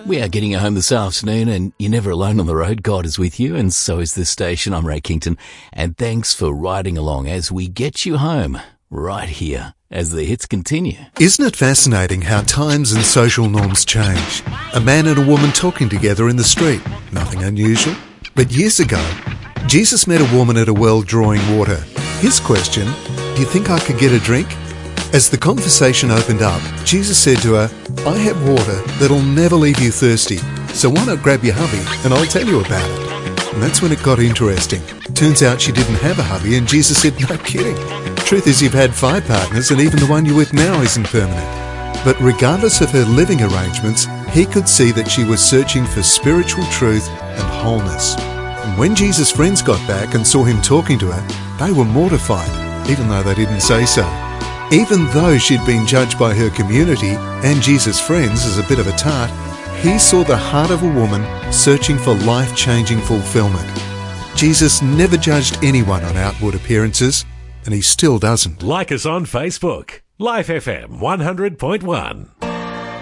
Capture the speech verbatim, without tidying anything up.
We are getting you home this afternoon, and you're never alone on the road. God is with you, and so is this station. I'm Ray Kington, and thanks for riding along as we get you home right here as the hits continue. Isn't it fascinating how times and social norms change? A man and a woman talking together in the street. Nothing unusual. But years ago, Jesus met a woman at a well drawing water. His question, do you think I could get a drink? As the conversation opened up, Jesus said to her, I have water that'll never leave you thirsty, so why not grab your hubby and I'll tell you about it. And that's when it got interesting. Turns out she didn't have a hubby, and Jesus said, no kidding. Truth is, you've had five partners and even the one you're with now isn't permanent. But regardless of her living arrangements, he could see that she was searching for spiritual truth and wholeness. And when Jesus' friends got back and saw him talking to her, they were mortified, even though they didn't say so. Even though she'd been judged by her community and Jesus' friends as a bit of a tart, he saw the heart of a woman searching for life-changing fulfillment. Jesus never judged anyone on outward appearances, and he still doesn't. Like us on Facebook. Life F M one hundred point one.